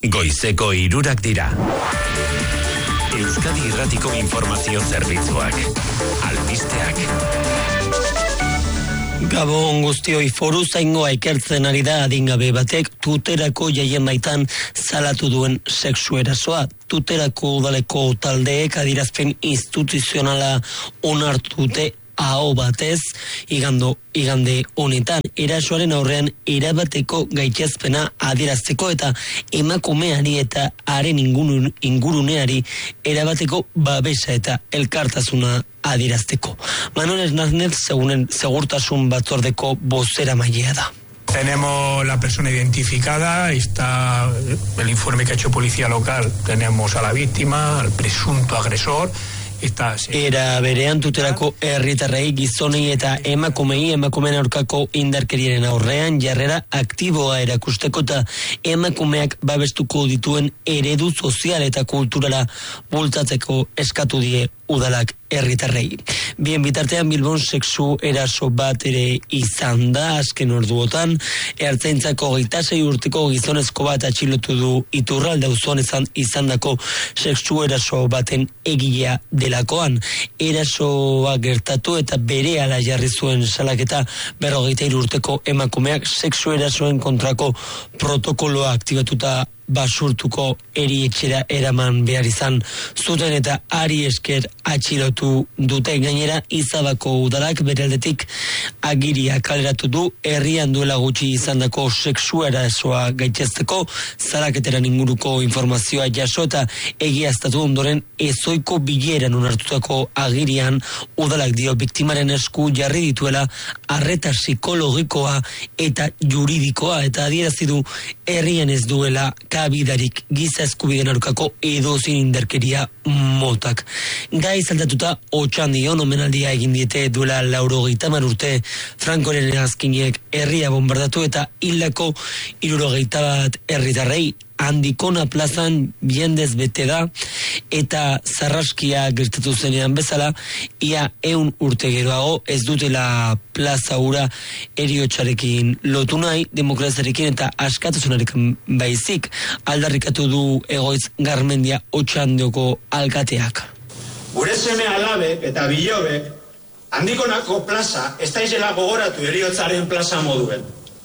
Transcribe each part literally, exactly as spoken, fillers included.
Goizeko hirurak dira. Euskadi Irratiko Informazio Zerbitzuak. Albisteak. Gabon guztioi, foruzaingoa ikertzen ari da adingabe batek Tuterako jaien baitan salatu duen sexu erasoa. Tuterako udaleko taldeek adirazpen instituzionala onartu dute aho batez, igando, igande honetan, erasoaren aurrean erabateko gaitzespena adierazteko eta emakumeari eta haren ingurun, inguruneari erabateko babesa eta elkartasuna adierazteko. Manuel Hernández, segunen segurtasun batzordeko bozera mailea da. Tenemos la persona identificada, está el informe que ha hecho policía local, tenemos a la víctima, al presunto agresor. Era berean Tuterako herritarrei, gizonei eta emakumei emakumeen aurkako indarkeriaren aurrean jarrera aktiboa erakusteko eta emakumeak babestuko dituen eredu sozial eta kulturala bultzatzeko eskatu die udalak herritarrei. Bien bitartean Bilbon sexu eraso bat ere izan da azken orduotan, ertzaintzako hogeita sei urteko gizonezko bat atxilotu du Iturralde auzoan izan izandako sexu eraso baten egilea delakoan. Erasoa gertatu eta berehala jarri zuen salaketa berrogeita hiru urteko emakumeak sexu erasoen kontrako protokoloa aktibatuta basurtuko erietxera eraman behar izan zuten eta ari esker atxilotu dute. Gainera Izabako udalak bere aldetik agiria kaleratu du herrian duela gutxi izandako sexu erasoa gaitzesteko zalaketeran inguruko informazioa jaso eta egiaztatu ondoren ezoiko bileran onartutako agirian udalak dio biktimaren esku jarri dituela arreta psikologikoa eta juridikoa eta adierazi du herrian ez duela kabidarik giza eskubideen aurkako edozin indarkeria motak. Gai zaldatuta Otxandion omenaldia egin diete duela laurogeita hamar urte Frankoren azkinek herria bombardatu eta hildako hirurogeita bat herritarrei. Handikona plazan jendez bete da eta zarraskia gertatu zenean bezala ia ehun urte geroago ez dutela plaza hura heriotzarekin lotu nahi, demokraziarekin eta askatasunarekin baizik, aldarrikatu du Egoitz Garmendia Otxandioko alkateak. Gure seme alabek eta bilobek Handikonako plaza ez daizela gogoratu heriotzaren plaza moduen.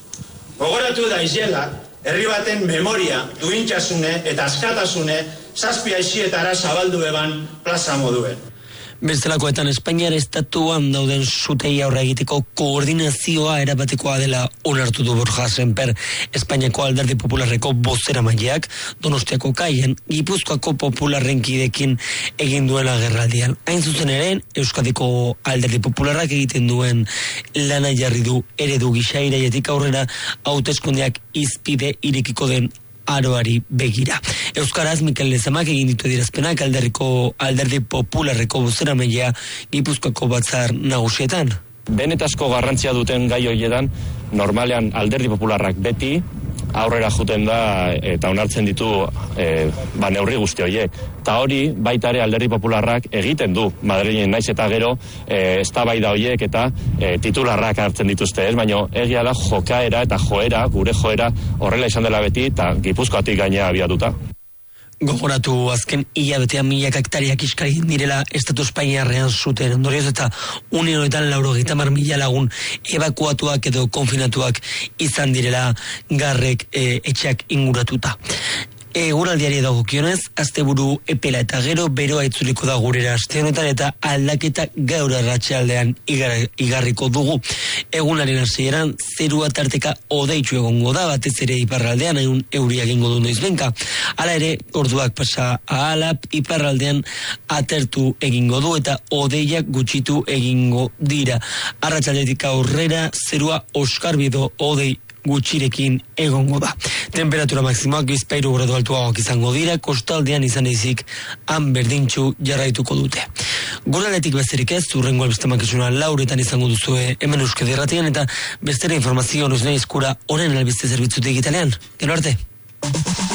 Gogoratu daizela herri baten memoria, duintxasune eta askatasune zazpi aixietara zabaldu eban plaza moduen. Bestelakoetan Espainiar estatuan dauden zutei aurre egiteko koordinazioa erabatekoa dela onartu du Borja Semper, Espainiako Alderdi Popularreko bozeramaileak Donostiako kaien Gipuzkoako Popularren kidekin egin duela agerraldian. Hain zuzen ere, Euskadiko Alderdi Popularrak egiten duen lana jarri du eredu gisa irailetik aurrera hauteskundeak izpide irekiko den aroari begira. Euskaraz Mikel Lezamak egin ditu adierazpenak alderriko Alderdi Popularreko bozeramailea Gipuzkoako batzar nagusietan. Benetazko garrantzia duten gai horietan, normalean Alderdi Popularrak beti aurrera juten da eta onartzen ditu e, ba, neurri guzti horiek. Eta hori baita ere Alderdi Popularrak egiten du Madrilen naiz eta gero e, eztabaida horiek eta e, titularrak hartzen dituzte, ez? Baina egia da jokaera eta joera, gure joera horrela izan dela beti eta Gipuzkoatik gainea abiatuta. Gogoratu azken hilabetean milak hektariak iskari direla Estatu Espainiarrean zuten ondorioz eta une honetan laurogeita hamar mila lagun ebakuatuak edo konfinatuak izan direla garrek e, etxeak inguratuta. Eguraldiari dagokionez, asteburu epela eta gero beroa itzuliko da gurera aste honetan eta aldaketa gaur arratsaldean igar, igarriko dugu. Egunaren hasieran zerua tarteka hodeitsu egongo da, batez ere iparraldean ehun euria egingo du noizbenka. Hala ere, orduak pasa ahala iparraldean atertu egingo du eta hodeiak gutxitu egingo dira. Arratsaldetik aurrera zerua oskarbido hodei gutxirekin egongo da. Temperatura maksimoak bizpahiru gradu altuagoak izango dira, kostaldean izan ezik han berdintxu jarraituko dute. Guraletik besterik ez, urrengo albiztemakizuna lauretan izango duzue hemen Euskadi Irratian eta bestera informazio noiz nahi eskura honen albiste zerbitzu digitalean. Gero arte!